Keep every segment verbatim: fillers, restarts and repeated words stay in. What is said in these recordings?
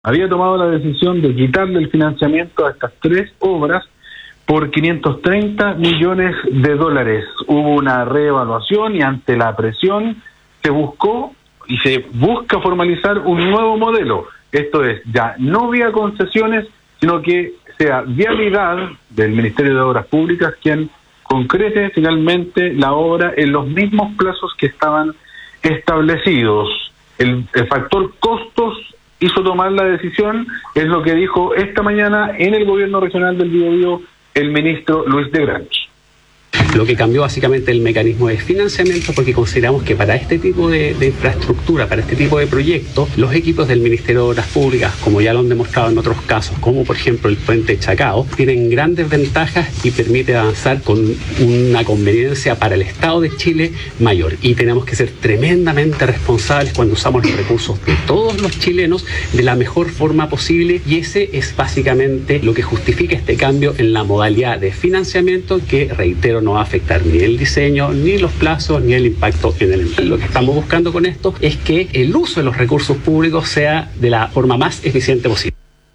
había tomado la decisión de quitarle el financiamiento a estas tres obras por quinientos treinta millones de dólares. Hubo una reevaluación y ante la presión se buscó y se busca formalizar un nuevo modelo. Esto es, ya no vía concesiones, sino que sea Vialidad del Ministerio de Obras Públicas quien concrete finalmente la obra en los mismos plazos que estaban establecidos. El, el factor costos hizo tomar la decisión, es lo que dijo esta mañana en el gobierno regional del Biobío el ministro Luis de Granch. Lo que cambió básicamente el mecanismo de financiamiento, porque consideramos que para este tipo de, de infraestructura, para este tipo de proyectos, los equipos del Ministerio de Obras Públicas, como ya lo han demostrado en otros casos, como por ejemplo el puente Chacao, tienen grandes ventajas y permite avanzar con una conveniencia para el Estado de Chile mayor. Y tenemos que ser tremendamente responsables cuando usamos los recursos de todos los chilenos de la mejor forma posible, y ese es básicamente lo que justifica este cambio en la modalidad de financiamiento que, reitero, no va a afectar ni el diseño, ni los plazos, ni el impacto en el empleo. Lo que estamos buscando con esto es que el uso de los recursos públicos sea de la forma más eficiente posible.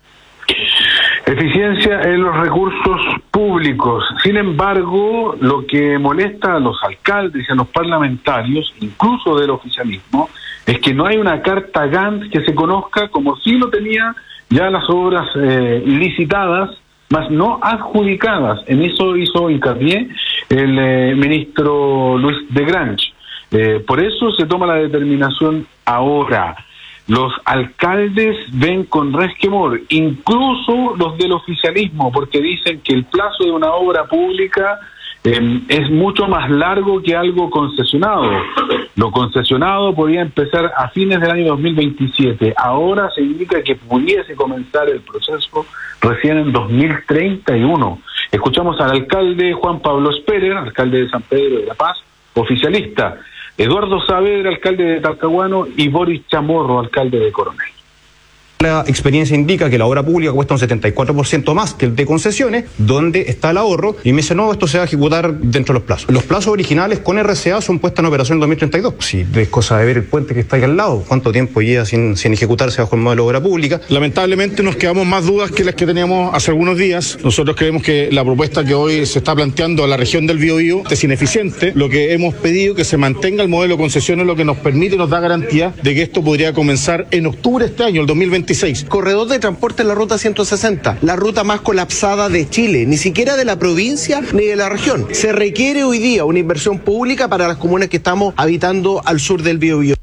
Eficiencia en los recursos públicos. Sin embargo, lo que molesta a los alcaldes y a los parlamentarios, incluso del oficialismo, es que no hay una carta Gantt que se conozca como sí lo tenía ya las obras eh, licitadas, más no adjudicadas. En eso hizo hincapié el eh, ministro Luis de Granch. Eh, por eso se toma la determinación ahora. Los alcaldes ven con resquemor, incluso los del oficialismo, porque dicen que el plazo de una obra pública eh, es mucho más largo que algo concesionado. Lo concesionado podía empezar a fines del año dos mil veintisiete. Ahora se indica que pudiese comenzar el proceso recién en dos mil treinta y uno. Escuchamos al alcalde Juan Pablo Sperer, alcalde de San Pedro de la Paz, oficialista, Eduardo Saavedra, alcalde de Talcahuano, y Boris Chamorro, alcalde de Coronel. La experiencia indica que la obra pública cuesta un setenta y cuatro por ciento más que el de concesiones, donde está el ahorro, y me dice, no, esto se va a ejecutar dentro de los plazos. Los plazos originales con R C A son puestos en operación en dos mil treinta y dos. Si es cosa de ver el puente que está ahí al lado, cuánto tiempo lleva sin, sin ejecutarse bajo el modelo de obra pública. Lamentablemente nos quedamos más dudas que las que teníamos hace algunos días. Nosotros creemos que la propuesta que hoy se está planteando a la región del Biobío es ineficiente. Lo que hemos pedido que se mantenga el modelo de concesiones, lo que nos permite y nos da garantía de que esto podría comenzar en octubre de este año, el dos mil veintiséis. Corredor de transporte en la ruta ciento sesenta, la ruta más colapsada de Chile, ni siquiera de la provincia ni de la región. Se requiere hoy día una inversión pública para las comunas que estamos habitando al sur del Biobío.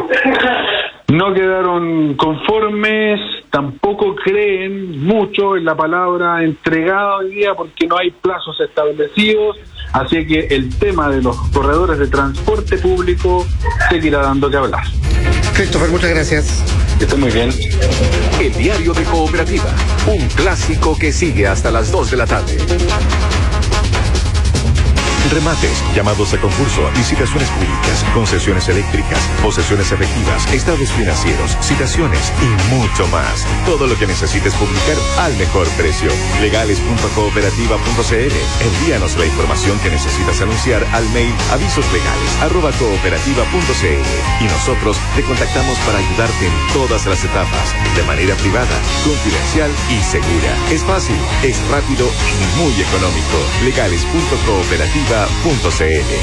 No quedaron conformes, tampoco creen mucho en la palabra entregada hoy día porque no hay plazos establecidos, así que el tema de los corredores de transporte público seguirá dando que hablar. Christopher, muchas gracias. Que esté muy bien. El diario de Cooperativa, un clásico que sigue hasta las dos de la tarde. Remates, llamados a concurso, licitaciones públicas, concesiones eléctricas, posesiones efectivas, estados financieros, citaciones y mucho más. Todo lo que necesites publicar al mejor precio. legales punto cooperativa punto c l. Envíanos la información que necesitas anunciar al mail avisoslegales arroba cooperativa punto c l y nosotros te contactamos para ayudarte en todas las etapas, de manera privada, confidencial y segura. Es fácil, es rápido y muy económico. legales punto cooperativa punto c l.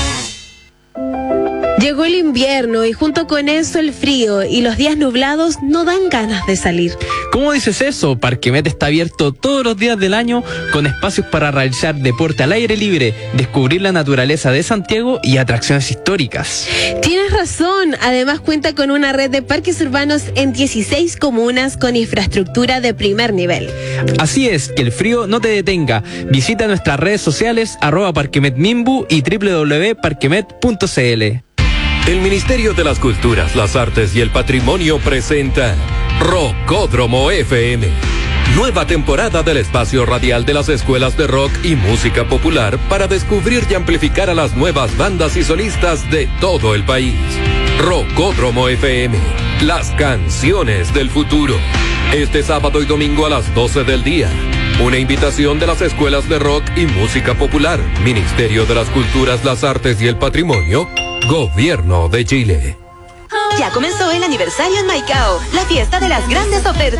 Llegó el invierno y junto con eso el frío, y los días nublados no dan ganas de salir. ¿Cómo dices eso? Parquemet está abierto todos los días del año con espacios para realizar deporte al aire libre, descubrir la naturaleza de Santiago y atracciones históricas. Tienes razón, además cuenta con una red de parques urbanos en dieciséis comunas con infraestructura de primer nivel. Así es, que el frío no te detenga. Visita nuestras redes sociales arroba parquemetmimbu y doble u doble u doble u punto parquemet punto c l. El Ministerio de las Culturas, las Artes y el Patrimonio presenta Rockódromo F M. Nueva temporada del espacio radial de las escuelas de rock y música popular para descubrir y amplificar a las nuevas bandas y solistas de todo el país. Rockódromo F M, las canciones del futuro. Este sábado y domingo a las doce del día. Una invitación de las escuelas de rock y música popular, Ministerio de las Culturas, las Artes y el Patrimonio, Gobierno de Chile. Ya comenzó el aniversario en Maicao, la fiesta de las grandes ofertas.